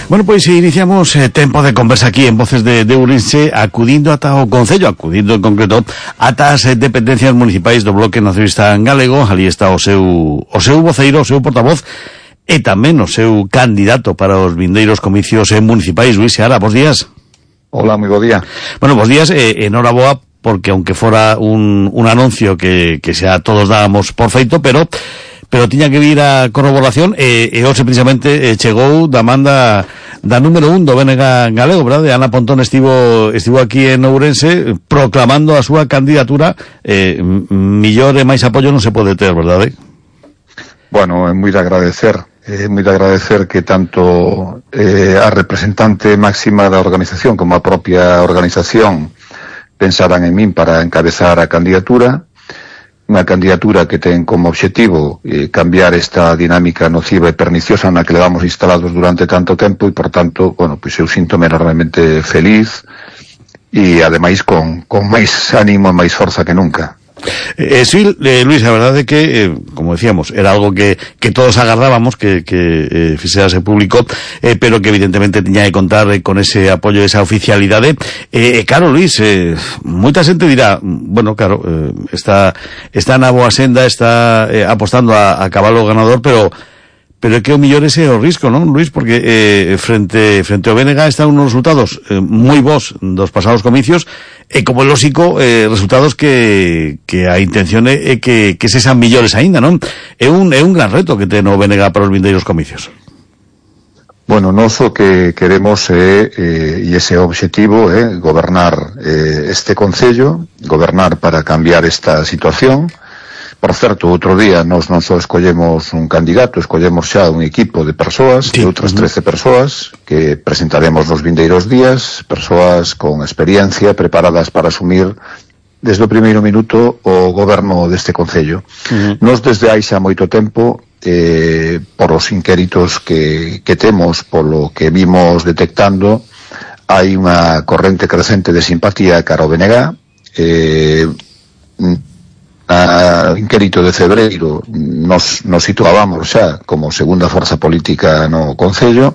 Bueno, pois iniciamos tempo de conversa aquí en Voces de Ourense, acudindo ata o Concello, acudindo en concreto ata as dependencias municipais do Bloque Nacionalista Galego. Ali está o seu voceiro, o seu portavoz, e tamén o seu candidato para os vindeiros comicios municipais. Luis Seara, bons días. Hola, moi bo día. Bueno, bons días, enhoraboa, porque aunque fora un anuncio que xa todos dábamos por feito, pero tiña que vir a corroboración, e hoxe precisamente chegou da manda da número 1 do BNG galego, verdade? Ana Pontón estivo aquí en Ourense proclamando a súa candidatura. Millor e máis apoio non se pode ter, verdade? Bueno, é moi de agradecer que tanto a representante máxima da organización como a propia organización pensaran en min para encabezar a candidatura. Unha candidatura que ten como obxectivo cambiar esta dinámica nociva e perniciosa na que levamos instalados durante tanto tempo, e por tanto, bueno, pois eu síntome enormemente feliz e ademais con máis ánimo e máis forza que nunca. Sí, Luis, a verdade é que, como decíamos, era algo que todos agardábamos que fixerase público, pero que evidentemente tiña que contar con ese apoio, esa oficialidade. Claro, Luis, moita xente dirá, bueno, claro, está na boa senda, está apostando a cabalo ganador, pero é que o millor ese é o risco, non, Luis? Porque frente ao BNG están unos resultados moi bons dos pasados comicios, e como é lógico, resultados que a intención é que se sean millores aínda, non? É un gran reto que ten o BNG para os vindeiros comicios. Bueno, nós o que queremos e ese obxectivo é gobernar este concello, gobernar para cambiar esta situación. Por certo, outro día nós non só escollemos un candidato, escollemos xa un equipo de persoas, de outras 13 persoas que presentaremos nos vindeiros días, persoas con experiencia preparadas para asumir desde o primeiro minuto o goberno deste concello. Nós desde hai xa moito tempo, por os inquéritos que temos, polo que vimos detectando, hai unha corrente crecente de simpatía cara ao BNG. A inquérito de febreiro nos situábamos xa como segunda forza política no Concello,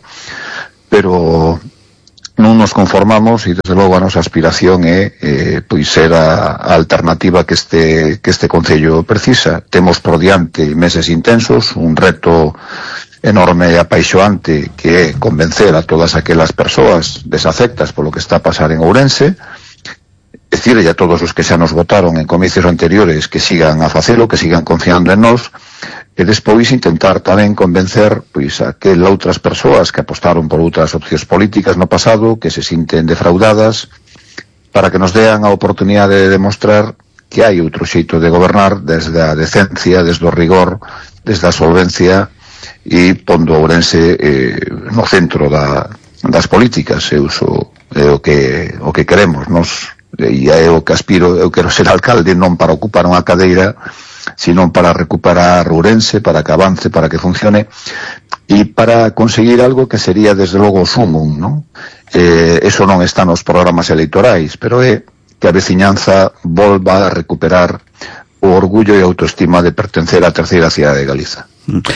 pero non nos conformamos, e desde logo a nosa aspiración é pois ser a alternativa que este Concello precisa. Temos por diante meses intensos, un reto enorme e apaixoante que é convencer a todas aquelas persoas desafectas polo que está a pasar en Ourense, decirle a todos os que xa nos votaron en comicios anteriores que sigan a facelo, que sigan confiando en nós, e despois intentar tamén convencer pois a que outras persoas que apostaron por outras opcións políticas no pasado, que se sinten defraudadas, para que nos dean a oportunidade de demostrar que hai outro xeito de gobernar desde a decencia, desde o rigor, desde a solvencia, e pondo Ourense no centro das políticas. É o que queremos nos. E é o que aspiro. Eu quero ser alcalde non para ocupar unha cadeira, sino para recuperar Ourense, para que avance, para que funcione, e para conseguir algo que sería desde logo o sumum, non? Eso non está nos programas electorais, pero é que a veciñanza volva a recuperar o orgullo e a autoestima de pertencer á terceira cidade de Galiza.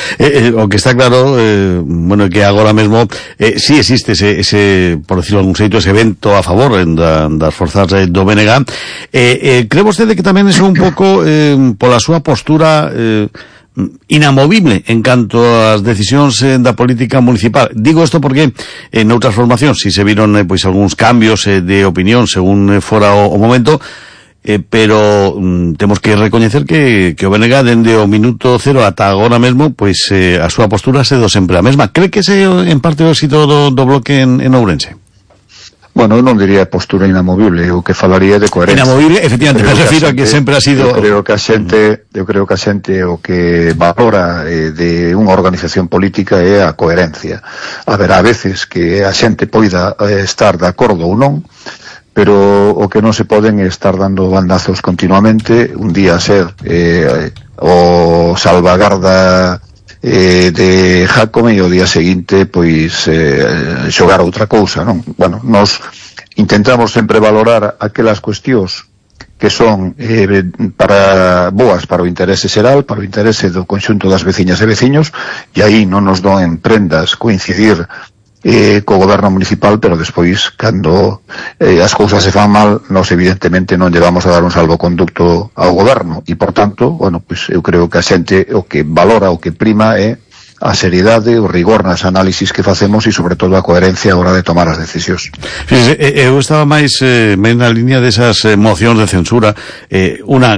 O que está claro, bueno, que agora mesmo si existe ese, por decirlo algún xeito, ese vento a favor das forzas do BNG. Cree vostede que tamén é un pouco pola súa postura inamovible en canto ás decisións da política municipal? Digo isto porque en outras formacións si se viron pois algúns cambios de opinión según fora o momento, pero temos que recoñecer que o BNG dende o minuto cero ata agora mesmo, pois a súa postura se do sempre a mesma. Cree que ese en parte o éxito do bloque en Ourense? Bueno, eu non diría postura inamovible, o que falaría de coherencia. Inamovible, efectivamente, me refiro a que sempre ha sido. Eu creo que a xente o que valora de unha organización política é a coherencia. Haberá veces que a xente poida estar de acordo ou non, pero o que non se poden é estar dando bandazos continuamente, un día ser o salvagarda de Jácome e o día seguinte pois xogar outra cousa, non? Bueno, nos intentamos sempre valorar aquelas cuestións que son boas para o interese xeral, para o interese do conxunto das veciñas e veciños, e aí non nos doen prendas coincidir co goberno municipal, pero despois, cando as cousas se fan mal, nós evidentemente non lle vamos a dar un salvoconducto ao goberno, e por tanto, bueno, pois eu creo que a xente o que valora, o que prima é a seriedade, o rigor nas análisis que facemos e sobre todo a coherencia a hora de tomar as decisións. Fíjese, eu estaba máis na línea desas mocións de censura, unha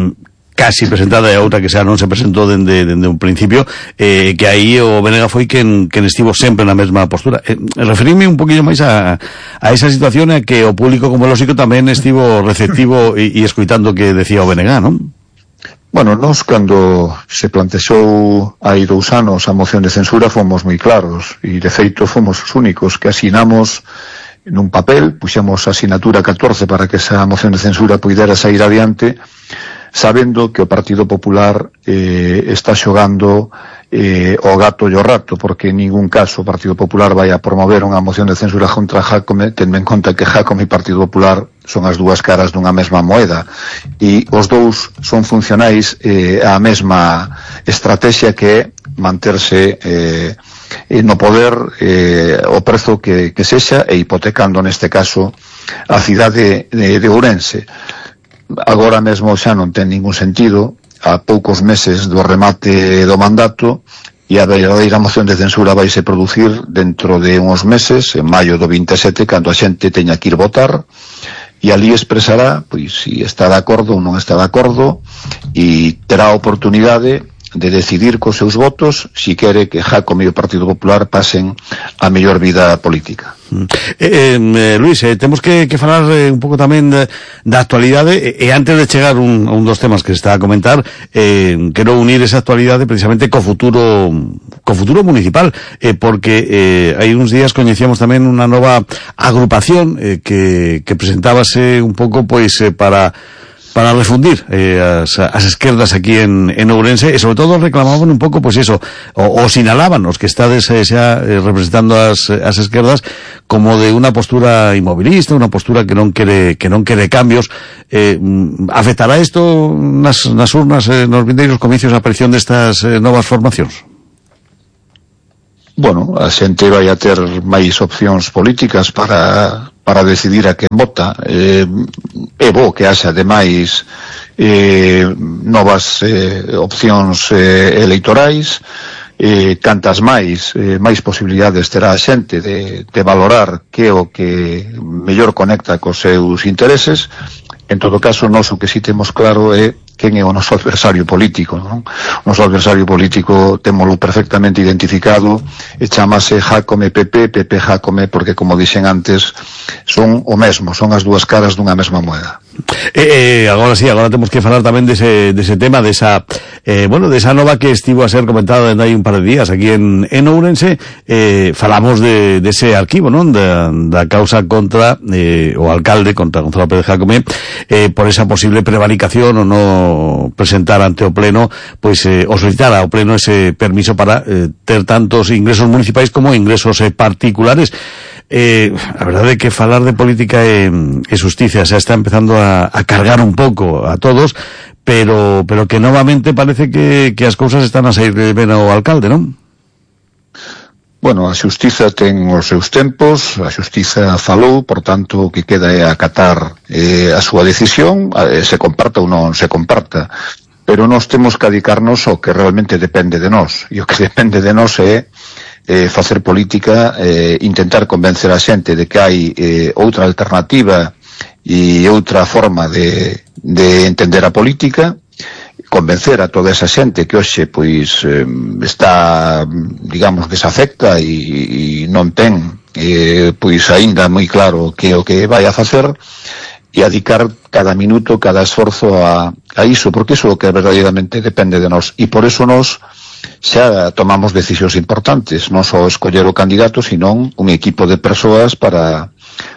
casi presentada e outra que xa non se presentou dende un principio, que aí o Benega foi quen estivo sempre na mesma postura. Referíme un poquinho máis a esa situación a que o público como lógico tamén estivo receptivo e escoitando o que decía o Benega, non? Bueno, nós cando se plantexou hai 2 anos a moción de censura fomos moi claros e de feito fomos os únicos que asinamos nun papel, puxemos a asinatura 14 para que esa moción de censura puidera sair adiante, sabendo que o Partido Popular está xogando o gato e o rato, porque en ningún caso o Partido Popular vai a promover unha moción de censura contra Jácome, tendo en conta que Jácome e Partido Popular son as dúas caras dunha mesma moeda, e os dous son funcionais á mesma estrategia que é manterse no poder o prezo que sexa, e hipotecando neste caso a cidade de Ourense. Agora mesmo xa non ten ningún sentido, a poucos meses do remate do mandato, e a verdadeira moción de censura vaise producir dentro de uns meses, en maio do 27, cando a xente teña que ir votar, e ali expresará, pois, si está de acordo ou non está de acordo, e terá a oportunidade de decidir cos seus votos si quere que Jácome e o Partido Popular pasen a mellor vida política. Luís, temos que falar un pouco tamén da actualidade, e antes de chegar a un dos temas que se está a comentar, quero unir esa actualidade precisamente co futuro municipal, porque hai uns días coñecíamos tamén unha nova agrupación que presentábase un pouco pois para refundir as esquerdas aquí en Ourense, e sobre todo reclamaban un pouco, pois eso, o sinalaban os que estades xa representando as esquerdas como de unha postura inmovilista, unha postura que non quere cambios. Afectará isto nas urnas, nos vindeiros comicios, a aparición destas novas formacións? Bueno, a xente vai a ter máis opcións políticas para decidir a quen vota. É bo que haxa ademais novas opcións eleitorais, cantas máis posibilidades terá a xente de valorar que é o que mellor conecta cos seus intereses. En todo caso, nós o que si temos claro é quen é o noso adversario político, non? O noso adversario político témolo perfectamente identificado, e chamase Jácome PP, PP Jácome, porque, como dixen antes, son o mesmo, son as dúas caras dunha mesma moeda. Agora sí, agora temos que falar tamén dese tema, desa nova que estivo a ser comentada dende hai un par de días aquí en Ourense. Falamos dese arquivo, non? Da causa contra o alcalde, contra Gonzalo Pérez Jácome, por esa posible prevaricación ou no presentar ante o pleno, pois o solicitar ao pleno ese permiso para ter tantos ingresos municipais como ingresos particulares. A verdade é que falar de política e xusticia xa está empezando a cargar un pouco a todos, pero que novamente parece que as cousas están a sair ben ao alcalde, non? Bueno, a xustiza ten os seus tempos, a xustiza falou, por tanto o que queda é acatar a súa decisión, se comparta ou non se comparta, pero nós temos que dedicarnos ao que realmente depende de nós, e o que depende de nós é facer política, intentar convencer a xente de que hai outra alternativa e outra forma de entender a política, convencer a toda esa xente que hoxe pois está, digamos, desafecta e non ten pois aínda moi claro que o que vai a facer, e a dedicar cada minuto, cada esforzo a iso, porque iso é o que verdadeiramente depende de nós, e por iso nós xa tomamos decisións importantes, non só escoller o candidato, senón un equipo de persoas para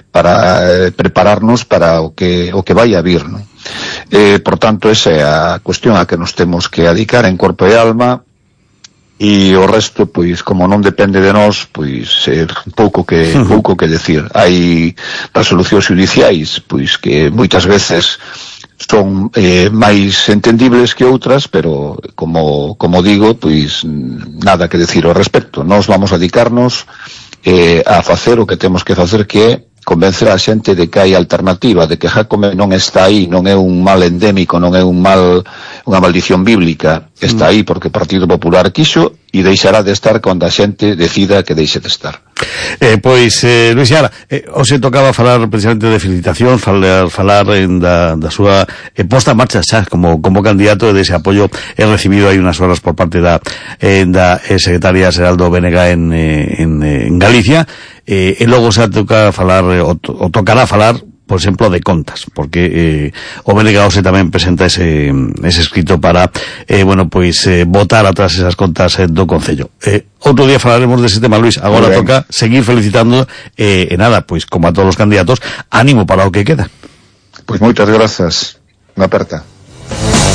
prepararnos para o que vai a vir, non? Por tanto, esa é a cuestión a que nos temos que dedicar en corpo e alma, e o resto, pois, como non depende de nós, pois, pouco que decir. Hai resolucións judiciais, pois, que moitas veces son máis entendibles que outras, pero, como digo, pois, nada que decir ao respecto. Nós vamos a dedicarnos a facer o que temos que facer, que é convencer a xente de que hai alternativa, de que Jácome non está aí, non é un mal endémico, non é unha maldición bíblica, está aí porque o Partido Popular quixo e deixará de estar cando a xente decida que deixe de estar. Pois, Luis Seara, hoxe tocaba falar precisamente de felicitación, falar da súa posta en marcha xa como candidato, dese apoio recibido hai unas horas por parte da secretaria Xeraldo Bénega en Galicia, e logo xa toca falar o tocará falar, por exemplo, de contas, porque o Bénega hoxe tamén presenta ese escrito para votar atrás esas contas do Concello. Outro día falaremos dese tema, Luis. Agora toca seguir felicitando nada, pois como a todos os candidatos, ánimo para o que queda. Pois moitas grazas. Unha aperta.